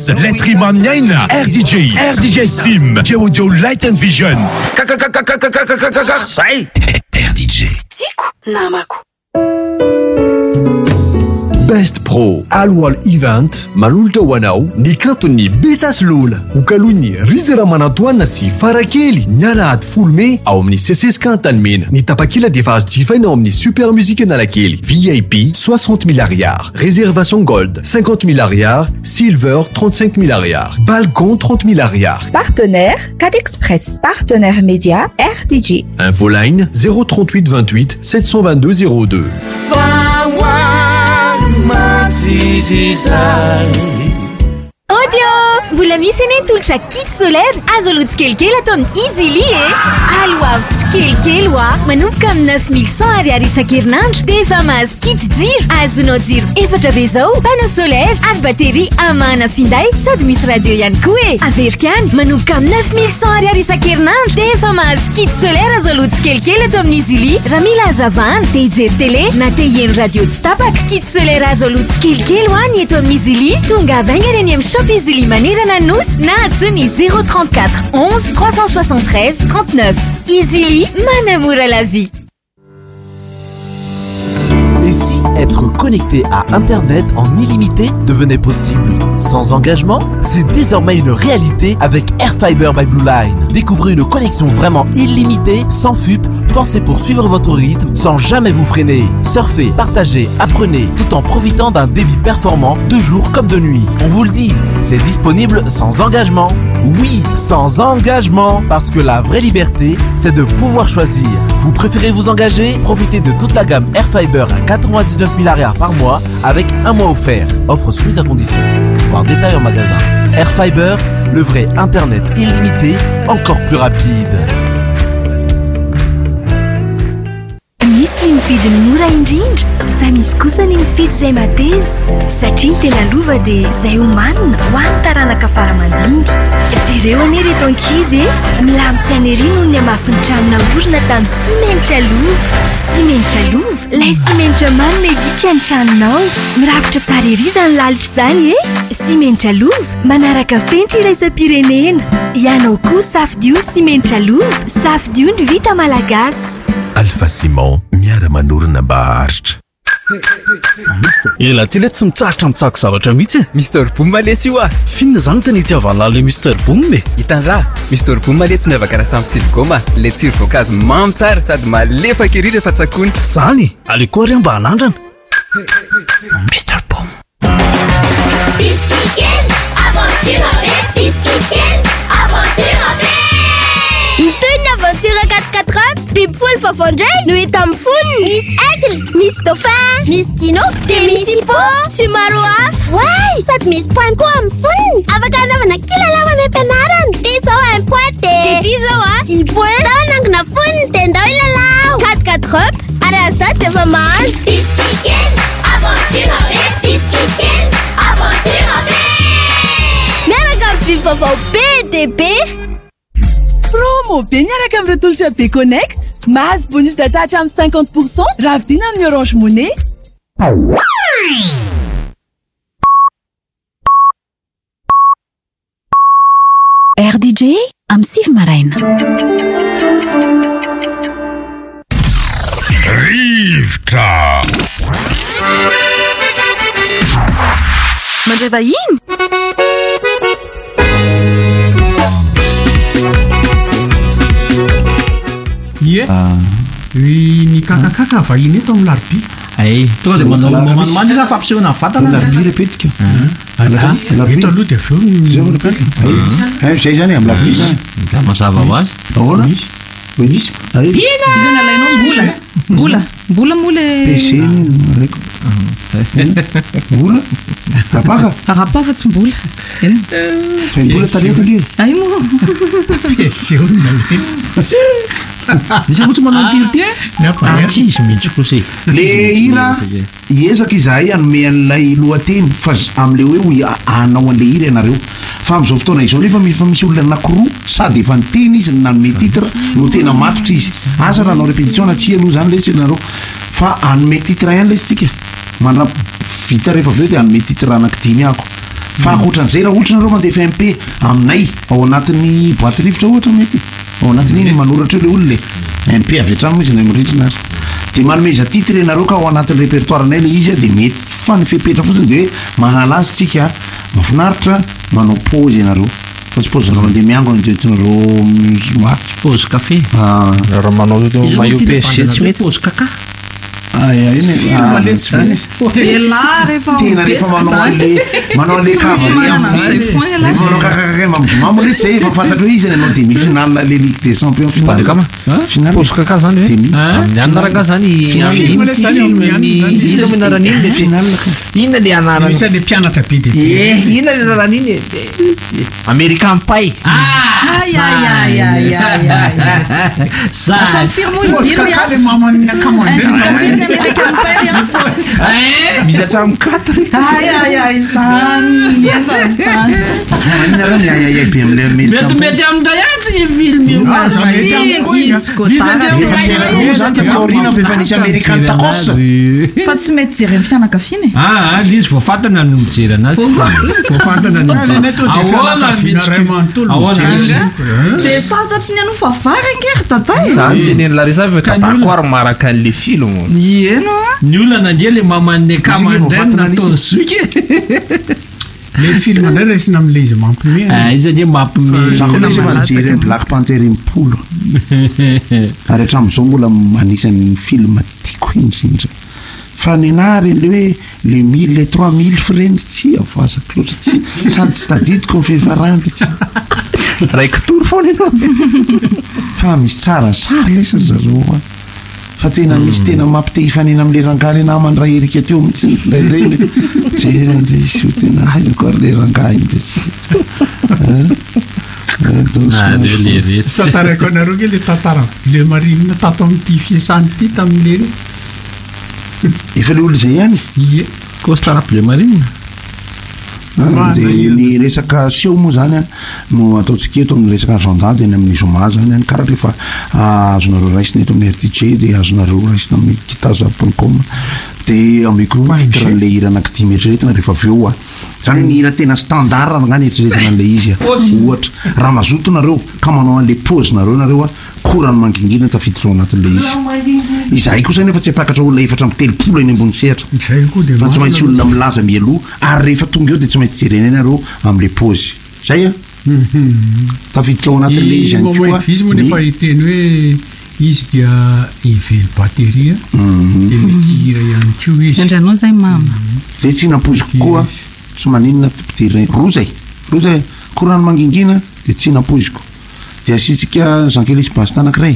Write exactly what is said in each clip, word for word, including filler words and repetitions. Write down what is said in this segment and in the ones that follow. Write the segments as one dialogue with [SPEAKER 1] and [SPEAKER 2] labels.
[SPEAKER 1] Buzz, Let's Remain, R D J, R D J Steam, J-Audio Light and Vision.
[SPEAKER 2] Sai
[SPEAKER 1] R D J.
[SPEAKER 3] Tico namako.
[SPEAKER 4] Best Pro Alwal Event manolotra ho anao ny kantony Betaslola ho kalony rizera manatoana sy farakely ny alahady folo me ao amin'ny sesesika Antalmena. Ny tapakila dia efa azo jifaina ao amin'ny Super Musique Analakely. V I P soixante mille ariary, réservation Gold cinquante mille ariary, Silver trente-cinq mille ariary, Balcon trente mille ariary.
[SPEAKER 5] Partenaire Cat Express, partenaire média R D J.
[SPEAKER 4] Infoline zéro trente-huit vingt-huit sept cent vingt-deux zéro deux.
[SPEAKER 6] Audio! Mbola misy anie tolotra kit solaire azo aloha tsikelikely atao amin'ny Easily e. Aloha tsikelikely oa manomboka amin'ny neuf mille cent ariary isan-kerinandro dia efa mahazo kit jiro. Azonao jiro efatra be zao, panneau solaire ary batterie amana finday sady misy radio ihany koa e. Averika any manomboka amin'ny neuf mille cent ariary isan-kerinandro dia efa mahazo kit solaire azo aloha tsikelikely atao amin'ny Easily. Raha mila hazavana dia hijery télé na te hihaino radio tsy tapaka. Kit solaire azo aloha tsikelikely hoany eto amin'ny Easily. Tonga avaingana eny amin'ny shop Easily Manerana Nosy na atsony zéro trente-quatre onze trois cent soixante-treize trente-neuf. Easily, manamora la vie.
[SPEAKER 7] Et si être connecté à Internet en illimité devenait possible sans engagement? C'est désormais une réalité avec Airfiber by Blue Line. Découvrez une connexion vraiment illimitée, sans F U P, pensée pour suivre votre rythme sans jamais vous freiner. Surfez, partagez, apprenez, tout en profitant d'un débit performant de jour comme de nuit. On vous le dit, c'est disponible sans engagement. Oui, sans engagement, parce que la vraie liberté, c'est de pouvoir choisir. Vous préférez vous engager? Profitez de toute la gamme Airfiber à quatre-vingt-dix-neuf mille ariary par mois avec un mois offert. Offre soumise à condition. Voir détail en magasin. Airfiber, le vrai Internet illimité, encore plus rapide.
[SPEAKER 6] Misy ny mifidy ny mora indrindra fa misy kosa ny mifidy izay mateza satria ny tena lova dia izay homanina ho an'ny taranaka faramandinika. Jereo anie reto ankizy e milamitsy any ery noho ny hamafin'ny tranona orina tamin'ny simenitra lova. Simenitra lova? Ilay simenitra manome bika ny tranonao. Mirafitra tsara ery izany lalitra izany e. Simenitra lova manaraka fenitra iraisam-pirenena. Ianao koa safidio simenitra lova, safidio ny vita malagasy.
[SPEAKER 1] Alpha Simon, miara manorina mba haharitra.
[SPEAKER 8] Ela ty le tsy mitsarotra mitsako zavatra mihitsy.
[SPEAKER 9] Mister Boom malesy io a.
[SPEAKER 8] Finna zany tena itiavana le Mister Boom e.
[SPEAKER 9] Hitandraha, Mister Boom malesy miavaka raha samy siligoma. Le tsiro voankazo mamy tsara sady malefaka ery rehefa tsakony.
[SPEAKER 8] Zany, aleo ry mba hanandrana.
[SPEAKER 1] Mister Boom.
[SPEAKER 10] Biscuit aventure avec Biscuit aventure avec.
[SPEAKER 11] Miteny aventure quatre quatre heures, biby folo fafandray no hita amin'ny fonony. Misy aigle, misy dauphin, misy dino, dia misy hippo sy maro hafa.
[SPEAKER 10] Way! Sady misy poiny koa amin'ny fonony. Afaka anaovana kilalao am-pianarana. Ty zao un pointe.
[SPEAKER 11] Dia ty zao a, dix points.
[SPEAKER 10] Zao nangona fonony dia ndao ilalao.
[SPEAKER 11] quatre quatre heures, ary aza dia efa mahazo.
[SPEAKER 10] Biscuit aventure avec Biscuit aventure avec.
[SPEAKER 11] Miaraka amin'ny biby vaovao be dia be.
[SPEAKER 12] Promo be miaraka amin'ny tolotra be Connect. Mahazo bonus data hatramin'ny cinquante pour cent raha vidina amin'ny Orange Money.
[SPEAKER 6] R D J amin'ny Sivy Maraina.
[SPEAKER 1] Rivotra.
[SPEAKER 6] Mandray vahiny?
[SPEAKER 13] Ie ny kakakaka vahiny eto amin'ny larbi.
[SPEAKER 14] Ay, tonga dia manao manomany izy fampisehoana ny vatana.
[SPEAKER 13] Larbi repetika. Eto aloha dia avy eo repetika.
[SPEAKER 15] Zay zany amin'ny larbi.
[SPEAKER 14] Mazava ho azy.
[SPEAKER 15] Ahoana? Misy.
[SPEAKER 14] Pina! Pina alainao mbola.
[SPEAKER 12] Mbola. Mbola moa le
[SPEAKER 15] peseny raiko. Mbola? Rapaka?
[SPEAKER 12] Rapaka tsy mbola.
[SPEAKER 15] Fa mbola talenta ke.
[SPEAKER 12] Ay moa.
[SPEAKER 13] Peseny le.
[SPEAKER 14] Nisy motsy manao tiry ty e? Tsy izy mihitsy kosa.
[SPEAKER 15] Le hira hiezaka izahay hanome an'ilay lohateny fa amin'le hoe ho anao an'le hira ianareo. Fa amin'izao fotoana izao nefa efa misy olona anankiroa sady efa niteny izy nanome titre no tena matotra izy. Asa raha anao répétition na tsy aloha zany lesy ianareo fa hanome titre ihany lesy tsika. Mandra vita rehefa avy eo dia hanome titre anaky dimy ako. fa akoatran'izay raha ohatra nareo mandeha F M P aminay ao anatin'ny boîte rivotra ohatra mety ao anatin'iny manoratra le olona le M P avy hatrany izy namoritra nazy de manomeza titre nareo ka ao anatin'ny répertoire anay le izy de mety fa ny fepetra fotsiny de manala azy tsika mafinaritra manao pause nareo fa tsy pause raha mandeha miango ny jetinareo ma
[SPEAKER 14] pause café
[SPEAKER 15] ah
[SPEAKER 2] raha manao maillot P S G tsy mety
[SPEAKER 14] pause caca
[SPEAKER 15] aya iny tena rehefa manao an'le manao an'le cavalier rehefa manao kakakaka mamozomamo le zay efa fantatra hoe izy anao demi finale le Ligue des Champions finale
[SPEAKER 2] finale pause caca zany
[SPEAKER 15] demi
[SPEAKER 2] amin'ny anaraka zany ino anaran'iny le finale ina le anarany
[SPEAKER 14] misy le mpianatra be de
[SPEAKER 2] eh ina le anarany American Pie
[SPEAKER 3] Aïe aïe aïe aïe aïe
[SPEAKER 14] ça
[SPEAKER 3] ça firmo izy
[SPEAKER 14] le maman
[SPEAKER 3] American Pie
[SPEAKER 2] eh misy atram quatre
[SPEAKER 3] aïe aïe aïe zany zany
[SPEAKER 15] ina rany aïe aïe be am'le
[SPEAKER 14] mety mety am'day atsy film io
[SPEAKER 15] taorina fa efa nisy American tacos
[SPEAKER 3] fa tsy mety jery amin'ny fianakaviana
[SPEAKER 14] ah le izy voafatana ny mijery anazy voafatana ny
[SPEAKER 3] de sasatry ny anofa vary angery tatay
[SPEAKER 2] zany teneny Larissa fa d'accord maraka an'le film
[SPEAKER 3] eno
[SPEAKER 14] ny olona nange le maman'ny akamandrany natao zoky le film andray raisina am'le izy mampime izy anie mampime
[SPEAKER 15] sakolazy manjery Black Panther impolo ary hatram'izao mbola manisan'ny film tiako indrindra fa nenary le hoe le mille le trois mille friends tsy avazako loatra tsy sady tsy tadidiko ny fehefarandry tsy
[SPEAKER 2] raiky tory foana ianao
[SPEAKER 15] fa misy tsara sara lesy zareo a fa tena misy tena mampite hifanena am'le rangahy le namany raha erika teo mihitsy ndraindray jerande izy io tena haiko ary le rangahy iny de tsy
[SPEAKER 14] tantaraiko anareo nge le tantara le marinina tato amin'ity fiasany ity tamin'le
[SPEAKER 15] efa le olo zay ihany
[SPEAKER 14] ie costara bleu marine
[SPEAKER 15] de ny resaka seo moa zany a no ataontsika eto amin'ny resaka agenda eny amin'ny zoma zany any karaha rehefa azonareo raisina eto amin'ny R D J de azonareo raisina amin'ny kitaza point com de ameko titre le hira anankidimy eritreretina rehefa avy eo a zany ny hira tena standard ngany eritreretana le izy a ohatra raha mazoto nareo ka manao an'le pause nareo nareo a korany mangingina tafiditra ao anatin'le izy izahay kosa nefa tsy apakatra olona efatra amby telopolo eny ambony sehatra fa tsy maintsy olona milaza mialoha ary rehefa tonga eo de tsy maintsy jerena nareo am'le pause zay a tafiditra ao anatin'le izy any koa
[SPEAKER 14] izy moa nefa iteny hoe izy dia ively batterie de mety hira ihany koa izy
[SPEAKER 3] andranao zay mama
[SPEAKER 15] de tsy nampoziko koa tsy maninona pidiry roa zay roa zay korany mangingina de tsy nampoziko de asitsika zankelisy basta anankiray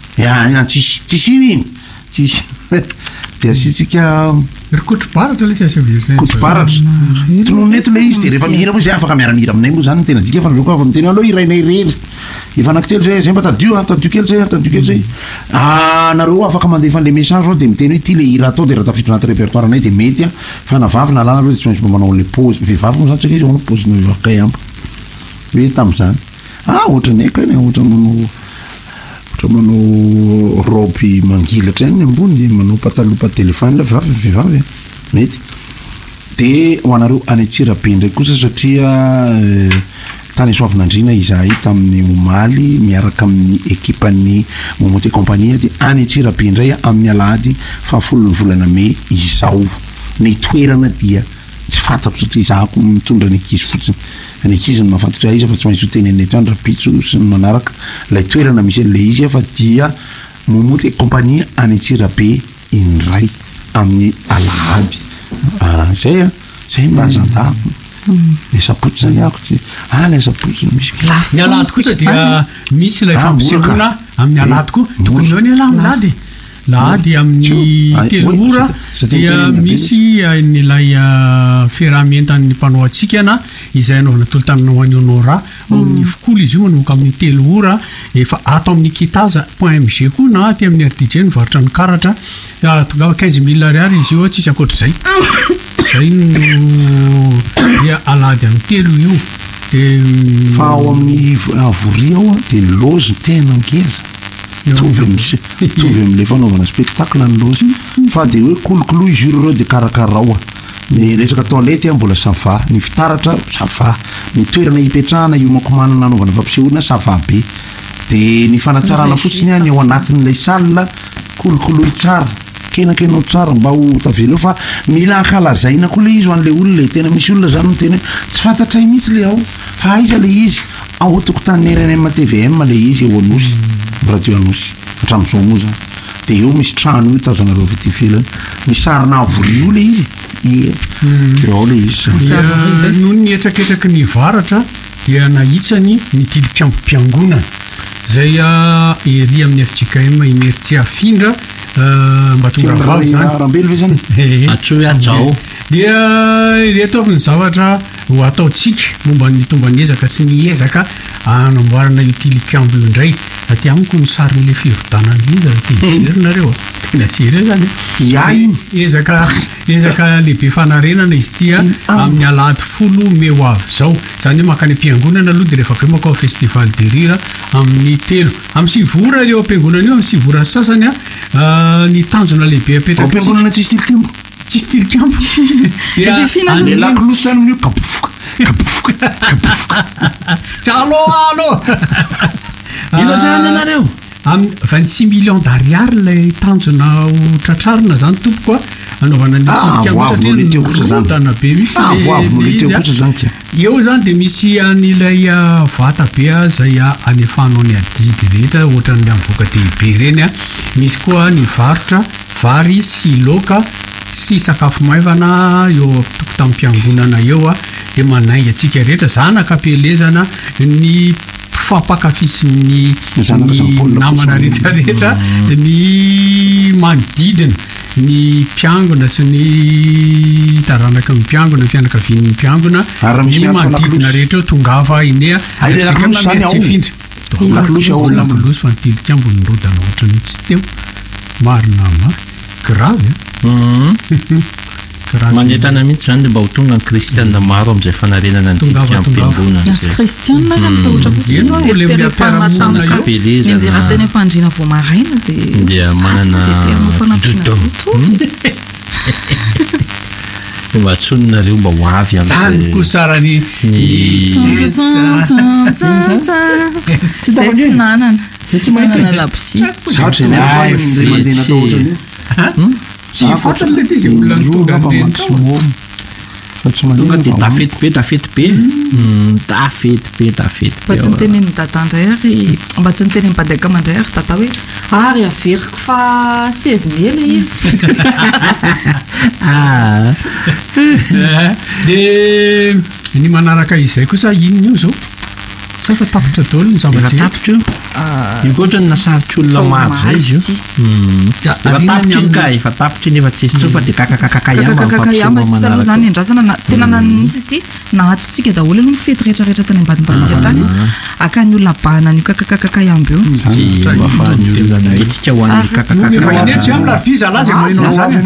[SPEAKER 15] a tsisy tsisy iny iny tsisy de asitsika
[SPEAKER 14] rikotro baratra le sasavir
[SPEAKER 15] kotro baratra tononeto le izy de rehefa mihira moa zay afaka miaramira aminay moa zany tena dika fa nareo koa miteny aloha irainay rery efa anankitelo zay zay mba tadio tadio kely zay tadio kely zay nareo afaka mandefa an'le message ao de miteny hoe ty le hira atao de raha tafiditra anaty répertoire anay de mety a fa navavy na lana nareo de tsy maintsy mba manao le pause vehivavy moa zany tsika izy manao pause no vevakay amba hoe tam'zany ah ohatra ny aiko eny ohatra manao ohatra manao robe mangilatra eny ambony de manao pataloha pas téléphone la vehivavy vehivavy mety de ho anareo any Antsirabe ndraiky kosa satria tany soavinandrina izahay tamin'ny omaly miaraka amin'ny ekipan'ny Momoté compagnie de any Antsirabe indray amin'ny alahady fahafolo ny volana May izao ny toerana dia tsy fantatro satria izahako mitondra ny ankizy fotsiny ny ankizy ny mahafantatra izy fa tsy maintsy ho tenenay eto any rapitso sy ny manaraka lay toerana misy an'le izy fa dia Momoté compagnie any Antsirabe indray amin'ny alahady zay a zay mba azantahako le sapotsy zany ako tsy ah le sapotsy misy
[SPEAKER 14] ny alahady kosa dia misy lay fampisehoana amin'ny alahady koa tokony eo ny ala milady lahady amin'ny telo ora dia misy nylay fiarahamentany mpanao atsikana izay anaovana tolotanana ho an'ny honora amin'ny fokolo izy io manomboka amin'ny telo ora efa ato amin'ny kitaza point M G koa na aty amin'ny R D J nivarotra ny karatra tonga quinze mille ariary izy io tsisy akoatra zay zay no dia alahady amin'ny telo io de
[SPEAKER 15] fa ao amin'ny avoria ao de lozy tena ngeza tovy tovy am'le fanaovana spectacle ny lozy fa de hoe kolokolo izy io reo de karakarao a ny resaka toilette mbola sava ny fitaratra sava ny toerana hipetrahana io mankomanana anaovana fampisehoana sava be de ny fanatsarana fotsiny any ao anatin'ilay salina kolokoloy tsara kenakenao tsara mba ho tavelo fa mila ankalazaina koa le izy ho an'le olona le tena misy olona zany miteny tsy fantatray mihitsy le ao fa aiza le izy ao tokotany R N M T V M le izy eo anosy radio anosy hatramin'izao moa zany de eo misy trano io tazanareo avy aty ivelany misy sarina avorio le izy eo ao le izy
[SPEAKER 14] noho ny etsaketraky ny varatra dia nahitsany ny tilikampo-piangonana zay ery amin'ny F J K M imeritsy afindra mba tonga vavy
[SPEAKER 15] zany
[SPEAKER 14] zany
[SPEAKER 8] atsoe ajao
[SPEAKER 14] dia retaoviny zavatra ho ataotsika momba ny tomba ny ezaka sy ny ezaka anamboarana io tilikambo io indray aty amiko ny sarin'le firodanany izy tijerinareo tena sérieux zany
[SPEAKER 15] ia iny
[SPEAKER 14] ezaka ezaka lehibe fanarenana izy tia amin'ny alahady folo me ho avy zao zany hoe makany am-piangonana aloha de rehefa aveo makao festival de rira amin'ny telo amin'ny sivora eo am-piangonana io amin'ny sivora sasany a ny tanjona lehibe apetraka
[SPEAKER 15] am-piangonana tsisy tilikambo
[SPEAKER 14] tsisy tilikambo
[SPEAKER 15] dia lakolosany amin'io kapofoka kapofoka kapofoka
[SPEAKER 14] tsalo alo
[SPEAKER 8] ino zany anareo
[SPEAKER 14] am vingt-six millions d'ariary lay tanjona ho tratrarina zany tompoko a anaovana
[SPEAKER 15] nytilikambo
[SPEAKER 14] be misy eo zany de misy an'ilay vata be a zay a anefanao ny adidy rehetra ohatran'ny amivoaka dehibe reny a misy koa ny varotra vary sy loka sy sakafo maivana eo toko tamin'mpiangonana eo a de manainga atsika rehetra zanakapelezana ny fampakafisin'ny namana rehetrarehetra ny manodidina ny mpiangona sy ny taranaka mpiangona fianakavian'ny mpiangona ny manodidina rehetra eo tongava inea sika mameritsy findra lakolosy fa nitilikambo ny rodana ohatrany tsy teo marina ma grave
[SPEAKER 8] manentana mihitsy zany de mba ho tonga ny kristianina maro am'izay fanarenana ny tilikambo-piangonana
[SPEAKER 3] kristianina njerateny mpandrina vo maraina
[SPEAKER 8] dia manana mba atsononareo mba ho avy
[SPEAKER 14] zany ko sarany
[SPEAKER 3] zay tsy nanana tsy manana labosi
[SPEAKER 14] tsy fatany le izy olona tonga
[SPEAKER 8] tonga de tafety be tafety be tafety be tafety
[SPEAKER 3] mba tsy niteneny datandray ary mba tsy niteneny mpadaka mandray ary tata hoe ary averiko fa seize mille izy
[SPEAKER 14] de ny manaraka izay kosa inona io zao sa fa tapitra daholo ny
[SPEAKER 8] zava-tapitra io koatra ny nasaritra olona maro zay izy io efa tapitra iny ka efa tapitra iny efa tsisy tsao fa de
[SPEAKER 3] kakakakakayamba sisa aloha zany andrasana tena nanitsy izy ty nahatotsika daholo aloha mifety rehetrarehetra tany ambadimbadika tany akany olona bana nio kakakakakayamba io
[SPEAKER 8] etsika hoan'ny
[SPEAKER 14] kakakakayamba am labiza laza mainao zany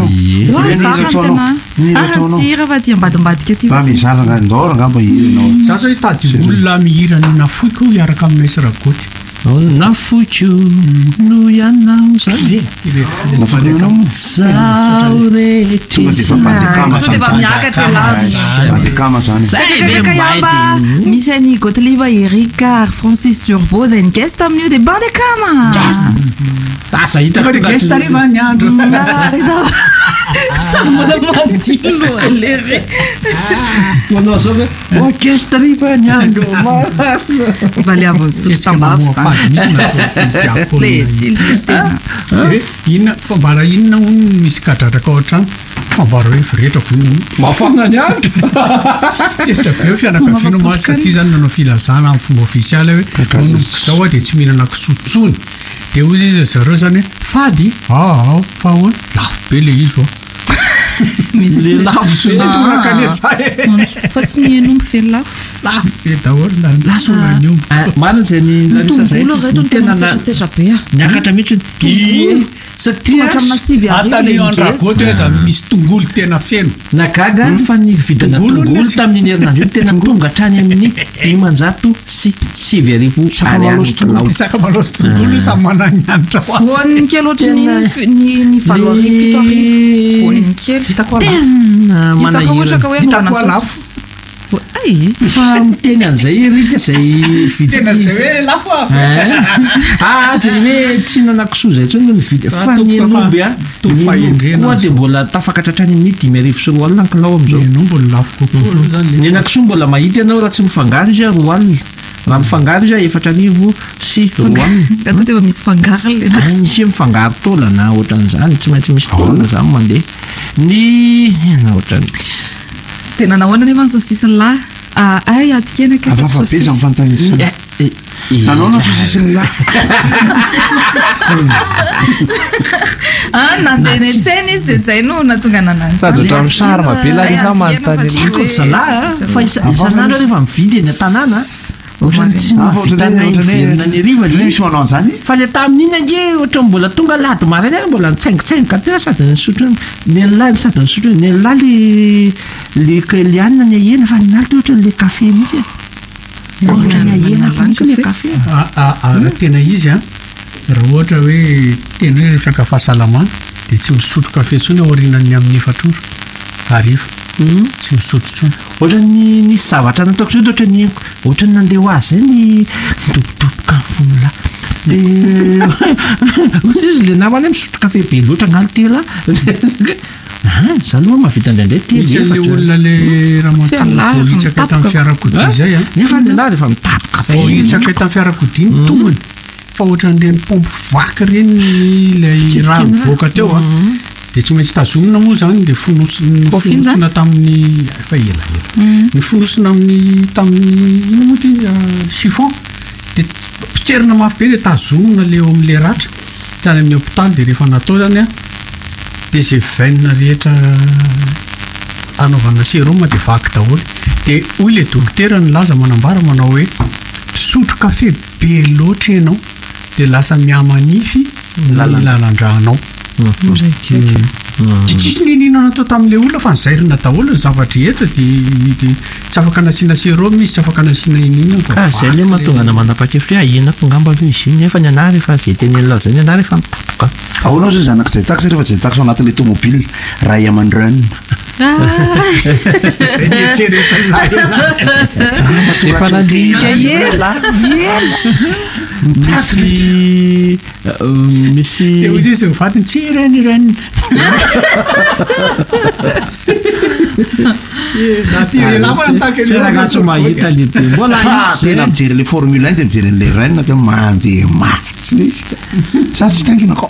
[SPEAKER 3] tsira fa ty ambadimbadika ty
[SPEAKER 14] za zao hitady olona mihirany nafoiko hiaraka aminay saragoty
[SPEAKER 8] nafoiko no ianao zany zao
[SPEAKER 3] rehetraayamba misy any Goteliva Erika Francis Turbo zay nigest amin'io de bandekama
[SPEAKER 8] tasa hitaka
[SPEAKER 14] gest ariva ny andro
[SPEAKER 3] sady mbola mandilo lery
[SPEAKER 8] manao zao hoe gest ariva ny andro
[SPEAKER 3] valiavo sotro tambavo
[SPEAKER 14] inona fambara inonaony misy kadratraka ao an-trano fambara hoe firetrako
[SPEAKER 8] mafana ny andro
[SPEAKER 14] esitra be fianakaviano maly satria zany nanao filazana amin'ny fomba ofisialy hoe manomboka zao a de tsy mihinana kisotsony de ozy izy zareo zany hoe fady aa fa hoana lafo be le izy ao
[SPEAKER 3] le lafo fa tsy nienombo fely lafo
[SPEAKER 14] lafo be daholo lasolany
[SPEAKER 8] marina zay ny larisa zay
[SPEAKER 3] tena setrasetra be
[SPEAKER 8] niakatra mihitsy
[SPEAKER 14] satriaatanyondragoto hoe zany misy tongolo tena feno
[SPEAKER 8] nagaga fa ny vidina tongolo tamin'ny herinandro io tena tonga hatrany amin'ny dimanjato sy sivy arivo
[SPEAKER 14] arianysakamalosy tongolo sa mananyanitra
[SPEAKER 3] voaniny kely ohatry ny ny valo arivo fito arivo voaniny kely hitako
[SPEAKER 8] tena
[SPEAKER 3] manahiraka hoe
[SPEAKER 14] hitako alafo
[SPEAKER 3] ay
[SPEAKER 8] fa miteny an'izay rika zay
[SPEAKER 14] tena zay hoe lafo
[SPEAKER 8] ah zay hoe tsy nanakisoa zay tsony ny vidy fa ny enomby a koa dia mbola tafakatra hatrany amin'ny dimy arivo sy roa alina ankilao am'izao
[SPEAKER 14] no mbola lafo kokoa
[SPEAKER 8] ny anakisoa mbola mahity ianao raha tsy mifangaro izy a roa alina raha mifangaro izy a efatra arivo sy roa alina
[SPEAKER 3] atao dia misy fangaro le
[SPEAKER 8] misy mifangaro taolana ohatran'izany tsy maintsy misy taolana zany mandeha ny ena ohatrany
[SPEAKER 3] tena nahoana nefa ny saosisy la ay adikena
[SPEAKER 15] kakafabe zany fantanisana nanao na saosisy la
[SPEAKER 3] nandeha ny tsena izy dia zay no natonga nanany
[SPEAKER 16] sady ohatran'ny sarma be la iza manontany
[SPEAKER 8] zala fa isan'andro rehefa mividy eny an-tanàna ohatrany tsy mahavitanayvelona ny ariva
[SPEAKER 15] misy manao an'izany
[SPEAKER 8] fa le tamin'iny ange ohatra mbola tonga lady marainy any mbola nitsaingotsaingoka tena sady nisotro ny an'lahy sady nisotro ny an'lahy le le lianina ny ahena fa ninaly te ohatra le kafe mihitsy ohatra ny ahena mihitsy le kafe
[SPEAKER 14] tena izy a raha ohatra hoe tena hoe resaka fahasalamana dia tsy misotro kafe tsony aorinany amin'ny efatr'ora ariva tsy misotro tsony
[SPEAKER 8] ohatra ny nisy zavatra nataoko zao ohatra ny ohatra ny nandeha ho azy zay ny midobodoboka ny fonona dia ozy izy le namany misotro kafe be loatra angano tela zany moa mahavita indraindray
[SPEAKER 14] telo le olona le raha itsaka tamin'ny fiarakodia zay a
[SPEAKER 8] nefa ny ana rehefa mitapoka
[SPEAKER 14] itsaka tamin'ny fiarakodia ny tombony fa ohatran'ireny pompo vaky reny ilay raha mivoaka teo a dia tsy maintsy tazomina moa zany dia fonosina tamin'ny fa elaela ny fonosina amin'ny tamin'ny ino moa ty chiffon dia piterina mafy be dia tazomina le eo amin'le ratra tany amin'ny hôpitaly dia rehefa natao zany a dia zay vainina rehetra anaovana sérum dia vaky daholo dia hoy le dokotera ny laza manambara manao hoe sotro kafe be loatra ianao dia lasa miamanify ny lalandranao tsisy ninino natao tamin'le olona fa nizairina daholo ny zavatra etra dia tsy afaka nasiana sérum izy tsy afaka nasiana inina
[SPEAKER 8] zay le mahatonga na manapa-kevitra hoe ahenako ngamba aloha izy iny nefa ny ana rehefa zay tenenila zay ny ana rehefa mitapoka
[SPEAKER 15] ahoanao zay zanaka zay taxi rehefa zay taxi anatin'le tomobile ray aman-drano
[SPEAKER 14] zay
[SPEAKER 8] efa nandinika ela ela misy misy
[SPEAKER 14] ozy izy mivatiny tsy ireny ireny
[SPEAKER 8] natyrelatso mahita lehibe mbola
[SPEAKER 15] tena mijery le formule un dia mijery an'le reine dia mandeha mafy tsy sady tsy tangina ko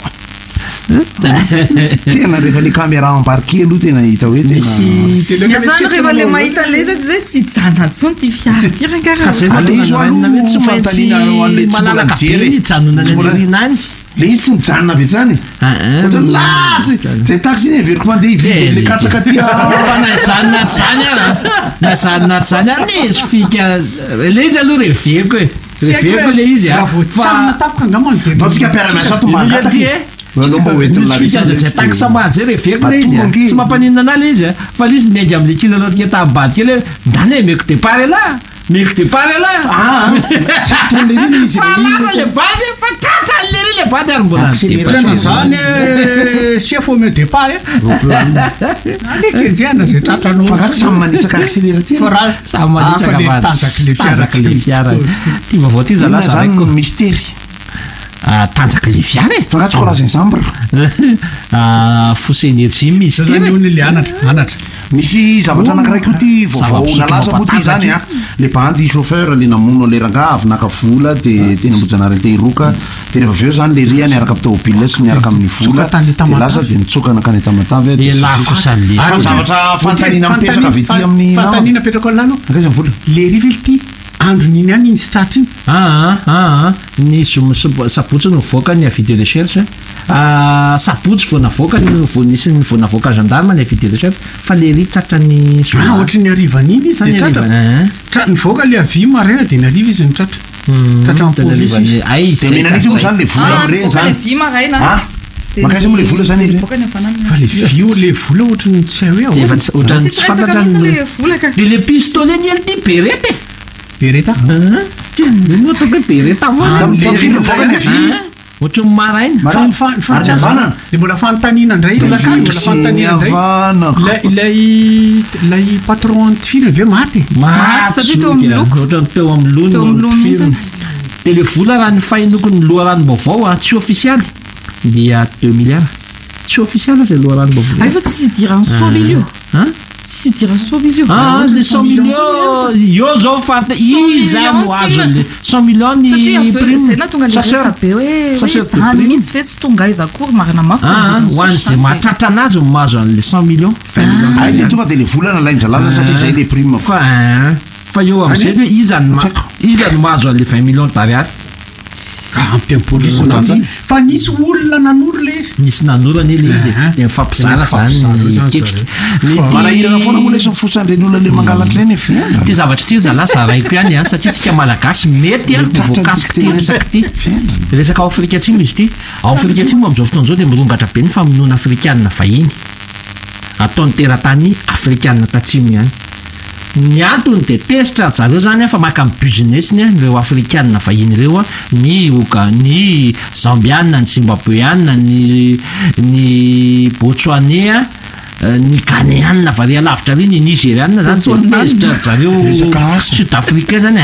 [SPEAKER 15] tena rehefa le caméra embarqué aloha tena hita hoe
[SPEAKER 3] tena rehefa le mahita le izy zay tsy jana tsony ty fiara ty rankaraha
[SPEAKER 15] tsy fantanina an'le tsy mbola mijery
[SPEAKER 8] janonanany
[SPEAKER 15] le izy tsy mijanona avy hatrany ohatra lasy zay taxi iny everiko mandeha ividy le katsaka tia
[SPEAKER 8] fa na zanona zany ara na zanona zany ary le izy fika le izy aloha reveko e reveko le izy
[SPEAKER 14] matapoka angamany
[SPEAKER 15] fa fika mpiara-miasa tombangata
[SPEAKER 8] misy fikandratsay taxamady zay reveko le izy tsy mampaninina ana le izy fa le izy miaingy am'le kilalatika tabady kely hoe ndany e meko départ ela meko départ ela falasa le bady fa tratran'le ry le bady ary mbola
[SPEAKER 14] tena zany chef au meu départ alekenjana zay tratranao
[SPEAKER 15] fa samy manitsaka accélérateur
[SPEAKER 8] samy manitsaka
[SPEAKER 14] tanjaky le fiara
[SPEAKER 8] le fiara ty vaovao ty zala
[SPEAKER 15] zany mystère
[SPEAKER 8] tanjaky le fiara e
[SPEAKER 15] fa tsy korazany zambre
[SPEAKER 8] fausse énergie misy
[SPEAKER 14] zany ony le anatra anatra
[SPEAKER 15] misy zavatra anakiraiky io ty vaovao nalaza moa ty zany a le bandy chauffeur le namono leranga avy naka vola dia teny ambojanareny te iroka dia rehefa aveo zany le ria niaraka amin'ny tômôbile sy niaraka amin'ny vola dia lasa dia nitsoka nakany tamatavy
[SPEAKER 14] zavatra
[SPEAKER 15] fantanina mipetraka avy ty amin'ny
[SPEAKER 14] fantanina petraka lano
[SPEAKER 15] akaiza vola
[SPEAKER 14] le ri vely ty andro niny any iny sy tratra iny
[SPEAKER 8] aa aa ny sabotsy no voaka ny avis de recherche sabotsy vao navoaka vo nisy ny vao navoaka gendarme ny avis de recherche fa le ry tratra ny
[SPEAKER 14] ohatry ny arivan'iny izy de tratra nivoaka le avis maraina de nyariva izy ny tratra tratra ampolisy
[SPEAKER 15] ay de menan'izy moa zany le vola reny zany
[SPEAKER 3] vi maraina
[SPEAKER 15] makaiza moa le vola zany
[SPEAKER 3] voaka ny hafanana
[SPEAKER 14] fa le vio le vola ohatry ny tsy hay hoe
[SPEAKER 8] ohatrany tsy fantatra
[SPEAKER 3] le vola ka
[SPEAKER 8] de le pistolet ny ely ty berety
[SPEAKER 14] bereta
[SPEAKER 8] moa toko bereta ohatry ny maraina
[SPEAKER 14] de mbola fantanina ndray mbola fantanina ndray ilay ilay patron antifilm ve maty
[SPEAKER 3] satria teo amin'ny loko
[SPEAKER 8] ohatrany teo amin'ny lony de le vola raha ny fahinoko ny loharano vaovao tsy officialy dia deux milliards tsy officialy zay loharano vaovao
[SPEAKER 3] ay fa tsy dira cent millions tsy dira cent millions
[SPEAKER 8] ah le cent millions io zao fanta iza no azo le cent millions ny
[SPEAKER 3] prime zay na tonga le resa be hoe zany mihitsy fe tsy tonga izy akory marina mafy
[SPEAKER 8] hoany zay mahatratra anazy mahazo an'le cent millions
[SPEAKER 15] ay de tonga de le volana laindralaza satria zay le prime
[SPEAKER 8] fa fa eo am'zay hoe iza iza no mahazo an'le vingt millions d'ariary
[SPEAKER 14] ampy ampolisy fa nisy olona nanoro le izy
[SPEAKER 8] nisy nanorany le izy de mifampizara zany
[SPEAKER 15] ketrikmarahirana foana moa lesy mifosanyreny olona le mangalatra reny fiana
[SPEAKER 8] ty zavatra ty zalasa raiko ihany a satria tsika malagasy mety a voakasiky ty resaky ty resaka ao afrika atsimo izy ty ao afrika atsimo am'izao fotoana zao de mirongatra be ny famonoana afrikanina vahiny ataony teratany afrikanina tatsimo ihany ny antony de tesitra zareo zany a fa maka amin'ny businessny a reo afrikanina vahiny reo a ny oka ny zambianina ny zimbabweanina ny ny botswanais a ny ghanéanina varia lavitra reny ny nigérianina zany tsy tesitra zareo sud-africain zany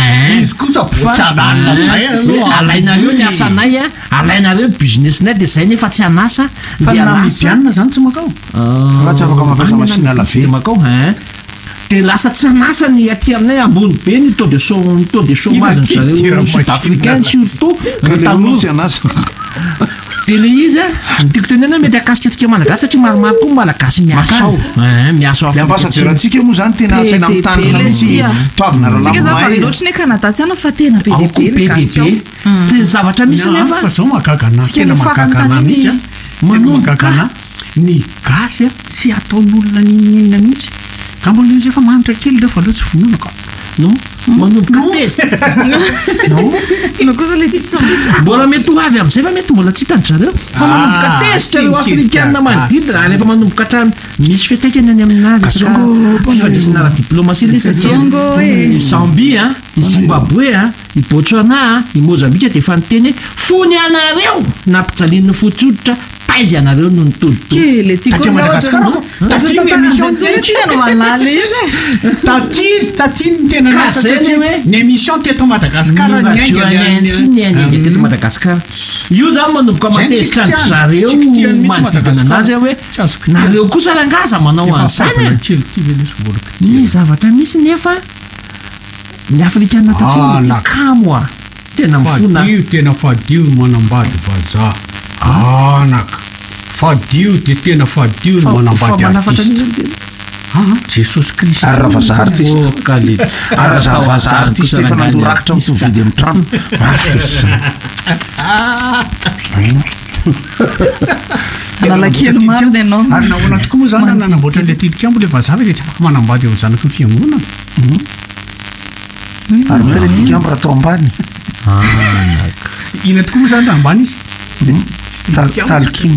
[SPEAKER 8] alainareo ny asanay a alainareo businessnay de zay nefa tsy anasa
[SPEAKER 14] fa namibianina zany tsy makao
[SPEAKER 15] tsy afaka mampiasa machine à laver
[SPEAKER 8] makao de lasa tsy anasa ny aty aminay ambony be ny taux de chômage taux de chômage ny zareo sud-africain surtout
[SPEAKER 15] tsy anasa
[SPEAKER 8] de le izy a nytiako tenena mety akasika atsika malagasy satria maromaro koa malagasy miasa ao miasa ao
[SPEAKER 15] ambasajerantsika moa zany tena asaina amin'ny tanana mihitsy toavina
[SPEAKER 3] rahalahy loatra ny Canada tsy ana fa tena be
[SPEAKER 8] be be de zavatra misy nefa
[SPEAKER 14] fa zao mahagagana tena mahagagana mihitsy a mahagagana ny gasy a tsy ataon'olona ninina mihitsy ka mbola izy efa manitra kely refa aleo tsy vonona ka
[SPEAKER 8] no manomboka
[SPEAKER 3] tesy
[SPEAKER 8] mbola mety ho avy am'izay fa mety mbola tsy hitany zareo fa manomboka tesitra reo afrikanina manodidina raha rehefa manomboka hatrany misy fiatraikany any aminazy fifandrisana ara-diplomatie le satria i Zambie a i Zimbabwe a i Botswana a i Mozambique de efa niteny fony anareo nampijalin'ny fotsoditra taizy anareo no nitodikele
[SPEAKER 14] tatiny tena ny émission teto Madagasikara
[SPEAKER 8] ny teto Madagasikara io zany manomboka matesitra ny zareo manodidina anazy hoe nareo kosa rangaza manao an'izany ny zavatra misy nefa ny afrikanina tatsimo kamo a tena mifona
[SPEAKER 14] tena fadio manambady vazaha anaka fadio de tena fadio ny manambady artiste jesosy kristy
[SPEAKER 15] ary raha vazaha artiste
[SPEAKER 8] kale
[SPEAKER 15] ary raha vazaha artiste efa nandorakitra mitovidy amin'ny trano
[SPEAKER 3] analakely mariny ianao
[SPEAKER 14] ary nahoana tokoa moa zany nanamboatra le tilikambo le vazaha de tsy afaka manambady eo zanaky ny fiangonana
[SPEAKER 15] ary moa le tilikambo raha atao ambany
[SPEAKER 14] ina tokoa moa zany raha ambany izy
[SPEAKER 15] talikimbo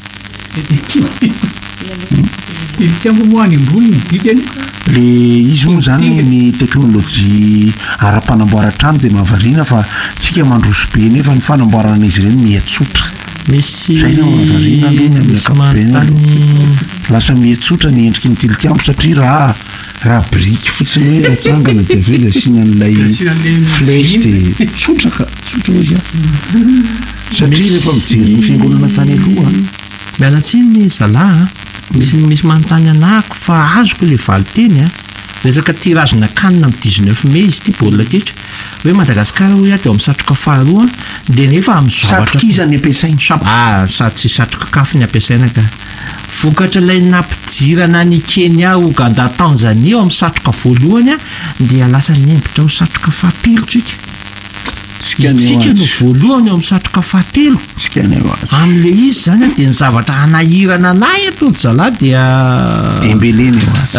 [SPEAKER 14] tilikambo moa any ambony dikany
[SPEAKER 15] le izy moa zany ny teknôlôjia ara-panamboara-trano de mahavariana fa tsika mandroso be nefa ny fanamboarana izy ireny miatsotra
[SPEAKER 8] misy
[SPEAKER 15] zay no mahavariana aloha ny akapobeny lasa miatsotra ny endriky ny tilikambo satria raha raha briky fotsiny hoe atsangana de aveo le asianan'ilay flèche de tsotraka tsotra hoe satria rehefa mijery ny fiangonana tany aloha
[SPEAKER 8] miala tsiny zalahy misy misy manontany anako fa azoko le valiteny a resaka tirazina kanina amin'ny dix-neuf mai izy ty baolina kitra hoe Madagasikara hoe ateo amin'ny satroka faharoa de nefa amin'ny zavatra
[SPEAKER 15] satroka iza ny ampiasaina
[SPEAKER 8] ah sady tsy satroka kafy ny ampiasaina ka vokatra ilay nampidirana ny Kenya, Uganda, Tanzania amin'ny satroka voalohany a dia lasa nembitra ho satroka fahatelo tsika. Isika no voalohany amin'ny satroka fahatelo. Amin'le izy zany dia ny zavatra anahirana anay ato zala dia
[SPEAKER 15] Dembélé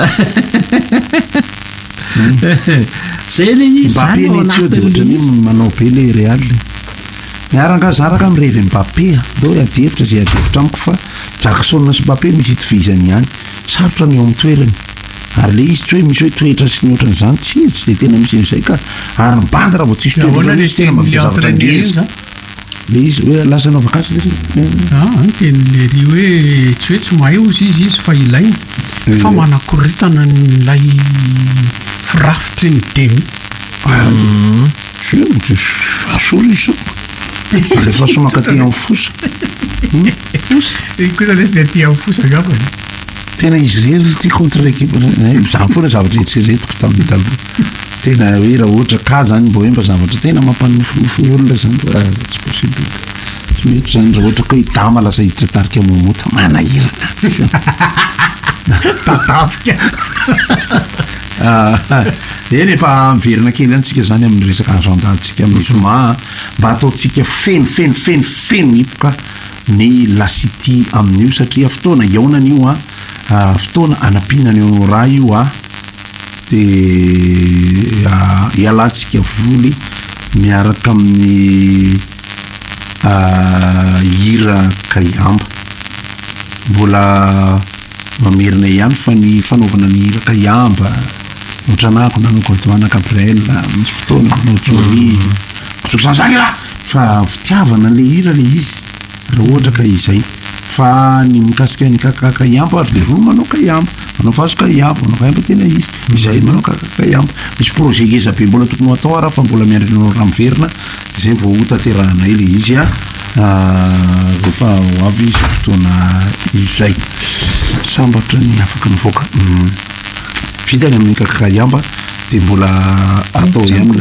[SPEAKER 8] zay le izy
[SPEAKER 15] zany Mbappé de ohatrany manao be le Real. Miaraka zaraka mirevy Mbappé do adevitra zay adevitra amiko fa Jackson sy Mbappé misy itovizany ihany sarotra ny eo amin'ny toerany ary le izy tsy hoe misy hoe toetra sy ny ohatran'izany tsy tsy de tena misy an'izay ka ary ny bandy raha vao tsisy toetra misy tena mahavita zavatra ngeza le izy hoe lasa nao vakansy
[SPEAKER 14] le tenylery hoe tsy hoe tsy mahay ozy izy izy fa ilainy fa manakoritana nylay firafitry ny demy
[SPEAKER 15] asolo izy alefa somaka ty amin'ny fosa
[SPEAKER 14] kosa lesy de ty amin'ny fosa gabany
[SPEAKER 15] tena izy rery ty contre équipe zany foana zavatra eritreretiko tamin'ny taloha tena hoe raha ohatra ka zany mbo hoe mba zavatra tena mampanofinofin'ny olona zany tsy possible tsy mety zany raha ohatra koe dama lasa hiditra tarika momota manahirana
[SPEAKER 14] tatafika
[SPEAKER 15] eny efa miverina kely antsika zany amin'ny resaka agendantsika amin'ny soma mba ataotsika feno feno feno feno hipoka ny lasity amin'io satria fotoana iaonan'io a fotoana anapinany eo raha io a de ialatsika voly miaraka amin'ny hira kayamba mbola mamerina ihany fa ny fanaovana ny hira kayamba otranako nanao Antoine Gabriel misy fotoana nanao Jolie soksanzany raha fa fitiavana le hira le izy raha ohatra ka izay fa ny mikasika ny kakakayamba ary le roa manao kayamba manao faso kayamba manao kayamba tena izy izay manao kakakayamba misy projet ngeza be mbola tokony ho atao raha fa mbola miarinao raha miverina izay vao hotanteranay le izy a rehefa ho avy izy fotoana izay sambatra ny afaka mivoaka vitany amin'ny kakakayamba de mbola atao ihany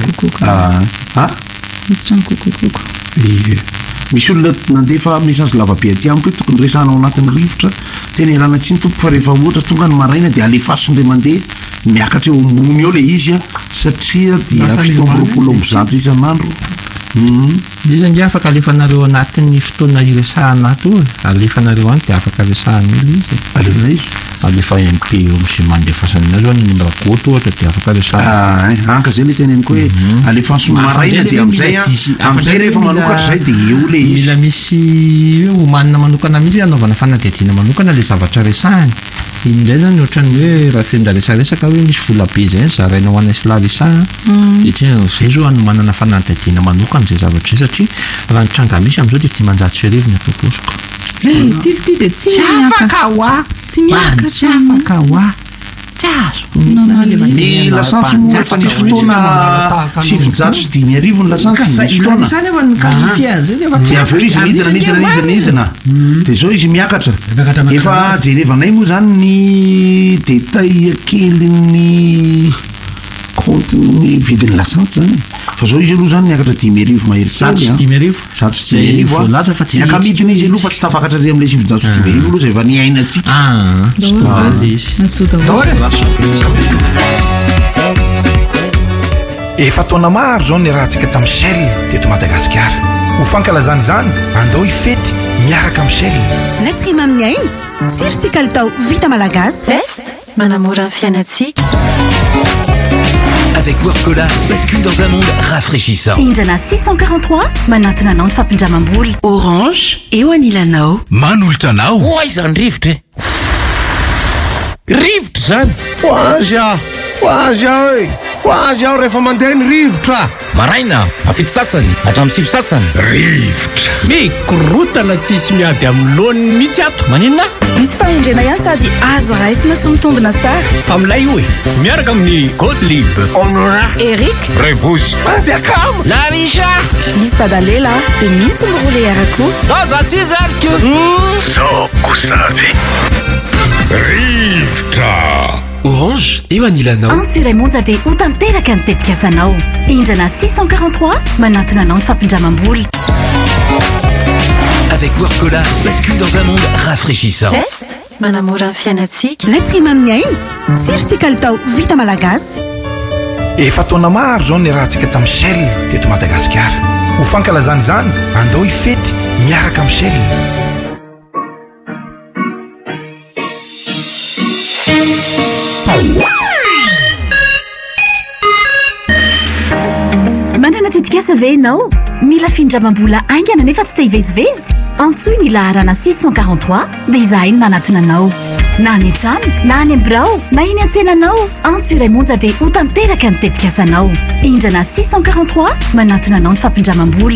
[SPEAKER 15] misy olona nandefa message lavabe aty amiko hoe tokony resanao anatin'ny rivotra tena ialana tsy ny tompo fa rehefa ohatra tonga ny maraina de alefason'le mandeha miakatra eo ambony eo le izy a satria dia fito amby roapolo amby zato isan'andro
[SPEAKER 8] izy ange afaka alefanareo anatin'ny fotoana iresahana ato alefanareo any de afaka resahan'olo izy
[SPEAKER 15] alefana izy
[SPEAKER 8] alefa M P eo sy mandefasana azy any nimra koto ohatra de afaka resahana
[SPEAKER 15] anka zay le tena eniko hoe alefaso maraina de am'izay am'izay rehefa manokatra zay de eo le izy
[SPEAKER 8] mila misy hoe homanina manokana mihitsy anaovana fanadihadiana manokana le zavatra resahany indray zany ohatrany hoe raha sendra resaresaka hoe misy vola be zay zarainao any sy laresaha de tsy zay zao any manana fanadihadiana manokana zay zavatra satria raha nitranga misy am'izao de ty manjato sy areviny atao posiko
[SPEAKER 3] ty ty de tsy
[SPEAKER 8] afaka hoa
[SPEAKER 3] tsy miakatra
[SPEAKER 8] tsy afaka hoa tsy azo
[SPEAKER 15] ny lasantsy moa fa nisy fotoana sivinjato sy dimy arivo ny lasantsy nisy fotoana
[SPEAKER 8] zany efa nikalifia zay
[SPEAKER 15] de aveo izy nidina nidina nidina nidina de zao izy miakatra efa jerevanay moa zany ny détail kely ny compte ny vidiny lasantsy zany fa zao izy aloha zany niakatra dimy arivo mahery
[SPEAKER 8] zato sy dimy arivo
[SPEAKER 15] zato sy dimy arivo
[SPEAKER 8] voalaza fa tsy
[SPEAKER 15] niakamidina izy aloha fa tsy tafakatra re am'le sivinjato sy dimy arivo aloha zay efa niaina atsika
[SPEAKER 17] efa taona maro zao ny rahantsika tamin'ny Shell teto Madagasikara ho fankalazany zany andao ifety miaraka amin'ny Shell
[SPEAKER 10] laitry amin'ny aina tsiro sy kalitao vita malagasy
[SPEAKER 6] Test manamora fiainatsika.
[SPEAKER 18] Avec Workola, bascule dans un monde rafraîchissant.
[SPEAKER 10] Injana six cent quarante-trois, manatona nao ny fampindramam-boly.
[SPEAKER 12] Orange, eo anilanao.
[SPEAKER 1] Manolotanao.
[SPEAKER 18] Hoy zany rivotra. Rivotra zany.
[SPEAKER 19] Foazy aho, foazy aho e. Foazy aho rehefa mandeha ny rivotra.
[SPEAKER 18] Maraina, afito sasany, hatramin'ny sivy sasany.
[SPEAKER 1] Rivotra.
[SPEAKER 14] Mikorotana tsisy miady amin'ny laoniny mihitsy ato.
[SPEAKER 18] Maninona?
[SPEAKER 12] Misy fahendrena ihany sady azo raisina sy mitombina tsara.
[SPEAKER 14] Familay io e, miaraka amin'ny Gottlieb,
[SPEAKER 19] Honora,
[SPEAKER 12] Eric,
[SPEAKER 14] Rebus,
[SPEAKER 19] mandeha kamo,
[SPEAKER 18] Larisha.
[SPEAKER 12] misy badalela dia misy mirole arako.
[SPEAKER 18] Aza tsy zariko.
[SPEAKER 1] Soko savy. Rivotra.
[SPEAKER 18] Orange, eo anilanao.
[SPEAKER 10] Antsiray monja dia ho tanteraka ny tetikasanao. Injana six cent quarante-trois, manatona anao ny fampindramam-boly.
[SPEAKER 18] Avec Workola, bascule dans un monde rafraîchissant.
[SPEAKER 6] Test
[SPEAKER 20] manamora ny fiainatsika.
[SPEAKER 21] Laitry mamy aina tsiro sy kalitao vita malagasy.
[SPEAKER 17] Efa taona maro zao ny rahantsika tamin'ny Shell teto Madagasikara. Ho fankalazana izany andao ifety miaraka amin'ny Shell.
[SPEAKER 22] Manana tetikasa ve ianao? Mila findramam-bola aingana nefa tsy te hivezivezy? Antsoy ny laharana six cent quarante-trois dia izahay no manatona anao. Na ny trano, na ny birao, na iny an-tsenanao. Antsoy iray monja dia ho tanteraka ny tetikasanao. Indrana six cent quarante-trois manatona anao ny fampindramam-bola.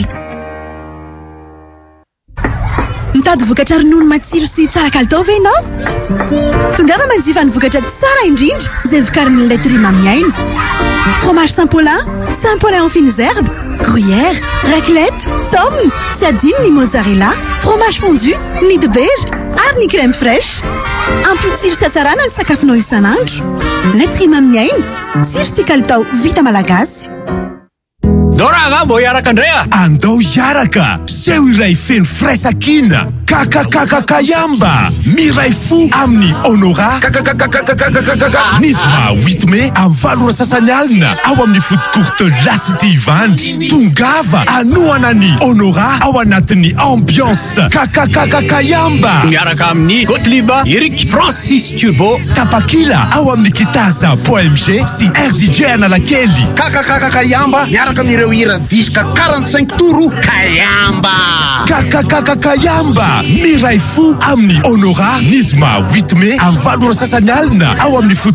[SPEAKER 21] Mitady vokatra ronono matsiro sy tsara kalitao ve ianao? Tongava manjifa ny vokatra tsara indrindra izay vokarin'ny laiterie Mamy Aina. Fromage Saint-Paulin, Saint-Paulin aux fines herbes, gruyère, raclette, tome, tsy adino ny mozzarella, fromage fondu, nid de beige, ary ny crème fraîche. Ampy tsiro sy hatsarana ny sakafonao isan'andro. Laiterie Mamy Aina, tsiro sy kalitao vita malagasy.
[SPEAKER 1] Doraga mbo hiaraka indray a andao hiaraka seho iray feno fraisakina kakakakakayamba miray fo amin'ny honora nisy ma huit mai amin'ny valora sasany alina ao amin'ny foot courte lasity ivandry tongava anoana ny honora ao anatin'ny ambiance kakakakakayamba
[SPEAKER 2] miaraka amin'ny Gottlieb Eric Francis Turbo
[SPEAKER 1] tapakila ao amin'ny kitaza po M G sy R D J Analakely
[SPEAKER 19] kakakakayamba miaraka amin'ireo hira disque quarante-cinq tours Kayamba
[SPEAKER 1] kakakakakayamba miray fo amin'ny honora nisy ma huit mai amin'ny valora sasany alina ao amin'ny foot